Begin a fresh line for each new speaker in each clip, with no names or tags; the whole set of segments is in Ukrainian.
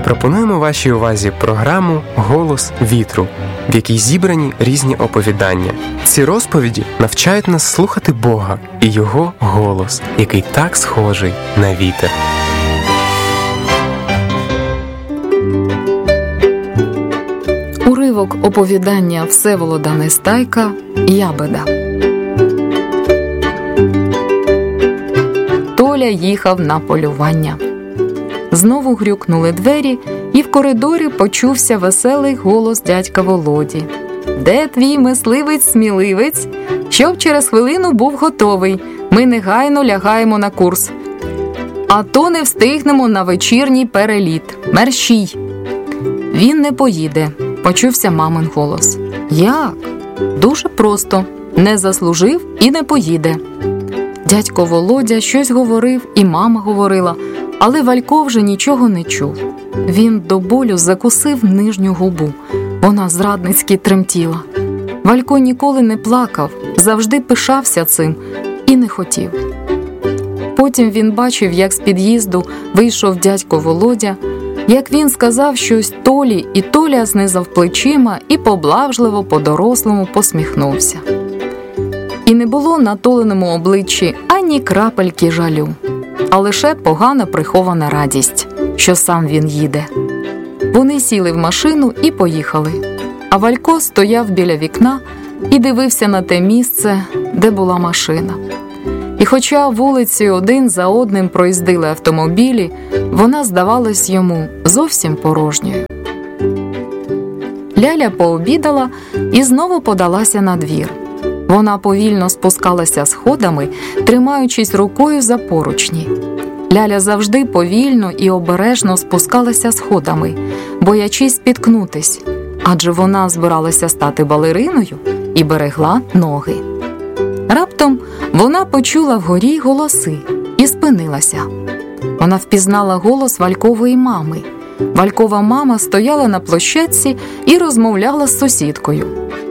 Пропонуємо вашій увазі програму «Голос вітру», в якій зібрані різні оповідання. Ці розповіді навчають нас слухати Бога і Його голос, який так схожий на вітер.
Уривок оповідання Всеволода Нестайка «Ябеда». Толя їхав на полювання. Знову грюкнули двері, і в коридорі почувся веселий голос дядька Володі. «Де твій мисливець-сміливець? Щоб через хвилину був готовий. Ми негайно лягаємо на курс. А то не встигнемо на вечірній переліт. Мерщій!» «Він не поїде», – почувся мамин голос. «Як?» «Дуже просто. Не заслужив і не поїде». Дядько Володя щось говорив, і мама говорила, але Валько вже нічого не чув. Він до болю закусив нижню губу. Вона зрадницьки тремтіла. Валько ніколи не плакав, завжди пишався цим і не хотів. Потім він бачив, як з під'їзду вийшов дядько Володя, як він сказав щось Толі, і Толя знизав плечима і поблажливо по-дорослому посміхнувся. І не було на Толиному обличчі ані крапельки жалю, а лише погано прихована радість, що сам він їде. Вони сіли в машину і поїхали, а Валько стояв біля вікна і дивився на те місце, де була машина. І хоча вулиці один за одним проїздили автомобілі, вона здавалась йому зовсім порожньою. Ляля пообідала і знову подалася на двір. Вона повільно спускалася сходами, тримаючись рукою за поручні. Ляля завжди повільно і обережно спускалася сходами, боячись спіткнутись, адже вона збиралася стати балериною і берегла ноги. Раптом вона почула вгорі голоси і спинилася. Вона впізнала голос Валькової мами. Валькова мама стояла на площадці і розмовляла з сусідкою.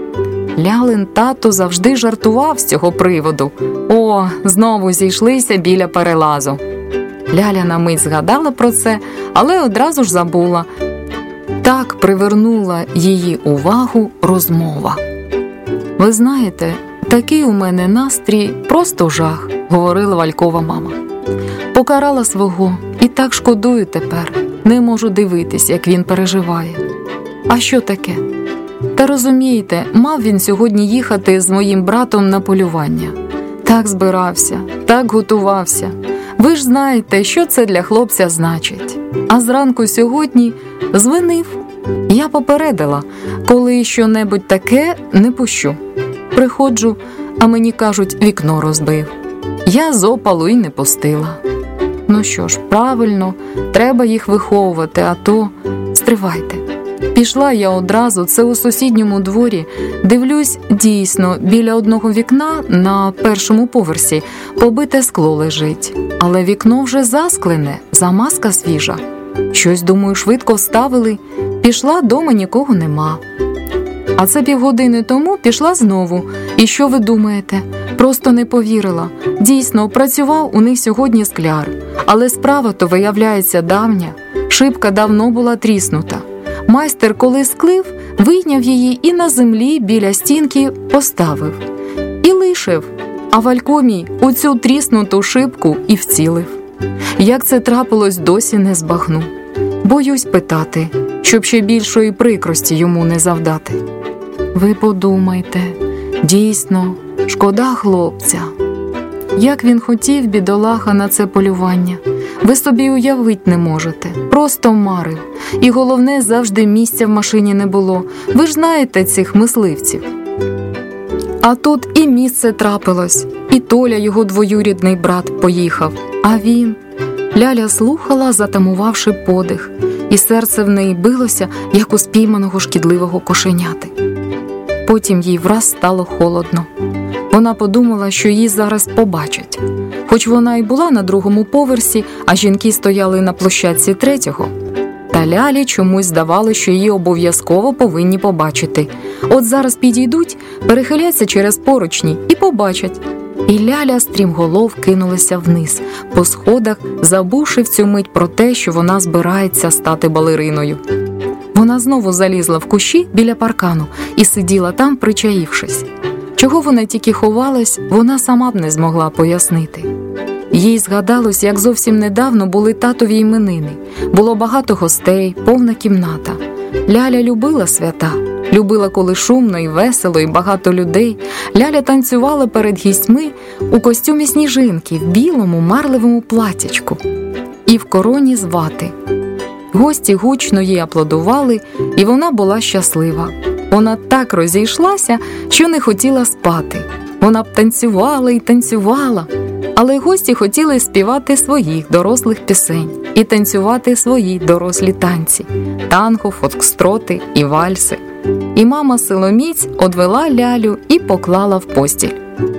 Лялин тато завжди жартував з цього приводу. О, знову зійшлися біля перелазу. Ляля на мить згадала про це, але одразу ж забула. Так привернула її увагу розмова. «Ви знаєте, такий у мене настрій, просто жах», – говорила Валькова мама. «Покарала свого і так шкодую тепер. Не можу дивитись, як він переживає». «А що таке?» «Та розумієте, мав він сьогодні їхати з моїм братом на полювання. Так збирався, так готувався. Ви ж знаєте, що це для хлопця значить. А зранку сьогодні дзвонив. Я попередила, коли що-небудь таке не пущу. Приходжу, а мені кажуть, вікно розбив. Я з опалу й не пустила. Ну що ж, правильно, треба їх виховувати, а то стривайте». Пішла я одразу, це у сусідньому дворі. Дивлюсь, дійсно, біля одного вікна на першому поверсі побите скло лежить. Але вікно вже засклене, замазка свіжа. Щось, думаю, швидко вставили. Пішла, дома нікого нема. А це півгодини тому пішла знову. І що ви думаєте? Просто не повірила. Дійсно, працював у них сьогодні скляр. Але справа-то, виявляється, давня. Шибка давно була тріснута. Майстер, коли склив, вийняв її і на землі біля стінки поставив. І лишив, а Валько мій у цю тріснуту шибку і вцілив. Як це трапилось, досі не збагну. Боюсь питати, щоб ще більшої прикрості йому не завдати. Ви подумайте, дійсно, шкода хлопця. Як він хотів, бідолаха, на це полювання. Ви собі уявить не можете. Просто марив. І головне, завжди місця в машині не було. Ви ж знаєте цих мисливців. А тут і місце трапилось, і Толя, його двоюрідний брат, поїхав. А він... Ляля слухала, затамувавши подих, і серце в неї билося, як у спійманого шкідливого кошеняти. Потім їй враз стало холодно. Вона подумала, що її зараз побачать. Хоч вона і була на другому поверсі, а жінки стояли на площадці третього. Та Лялі чомусь здавалося, що її обов'язково повинні побачити. От зараз підійдуть, перехиляться через поручні і побачать. І Ляля стрімголов кинулася вниз, по сходах, забувши в цю мить про те, що вона збирається стати балериною. Вона знову залізла в кущі біля паркану і сиділа там, причаївшись. Чого вона тільки ховалась, вона сама б не змогла пояснити. Їй згадалось, як зовсім недавно були татові іменини. Було багато гостей, повна кімната. Ляля любила свята. Любила, коли шумно і весело, і багато людей. Ляля танцювала перед гістьми у костюмі сніжинки, в білому марливому платячку і в короні з вати. Гості гучно їй аплодували, і вона була щаслива. Вона так розійшлася, що не хотіла спати. Вона б танцювала і танцювала, але гості хотіли співати своїх дорослих пісень і танцювати свої дорослі танці – танго, фокстроти і вальси. І мама силоміць одвела Лялю і поклала в постіль.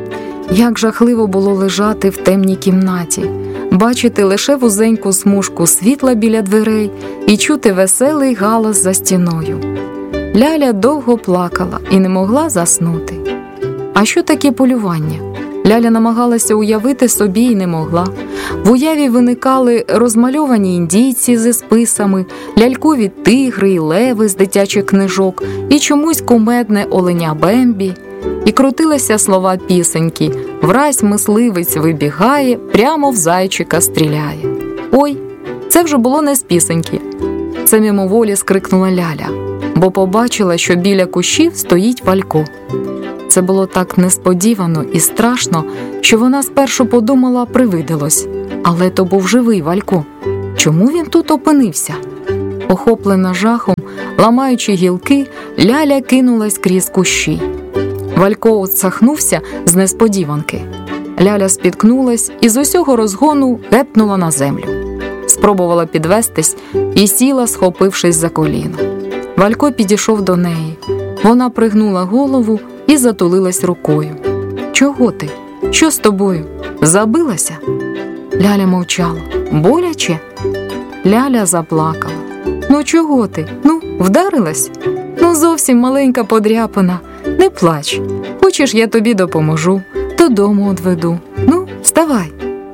Як жахливо було лежати в темній кімнаті, бачити лише вузеньку смужку світла біля дверей і чути веселий галас за стіною. Ляля довго плакала і не могла заснути. А що таке полювання? Ляля намагалася уявити собі і не могла. В уяві виникали розмальовані індійці зі списами, лялькові тигри і леви з дитячих книжок і чомусь кумедне оленя Бембі. І крутилися слова пісеньки «Враз мисливець вибігає, прямо в зайчика стріляє». Ой, це вже було не з пісеньки. Це мимоволі скрикнула Ляля, бо побачила, що біля кущів стоїть Валько. Це було так несподівано і страшно, що вона спершу подумала, привиділось. Але то був живий Валько. Чому він тут опинився? Охоплена жахом, ламаючи гілки, Ляля кинулась крізь кущі. Валько отсахнувся з несподіванки. Ляля спіткнулась і з усього розгону гепнула на землю. Спробувала підвестись і сіла, схопившись за коліно. Валько підійшов до неї. Вона пригнула голову і затулилась рукою. «Чого ти? Що з тобою? Забилася?» Ляля мовчала. «Боляче?» Ляля заплакала. «Ну чого ти? Ну, вдарилась? Ну зовсім маленька подряпина. Не плач. Хочеш, я тобі допоможу, додому одведу. Ну, вставай».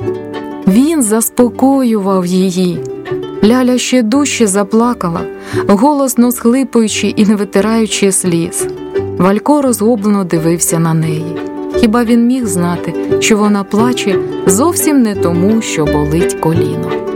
Він заспокоював її. Ляля ще дужче заплакала, голосно схлипуючи і не витираючи сліз. Валько розгублено дивився на неї. Хіба він міг знати, що вона плаче зовсім не тому, що болить коліно?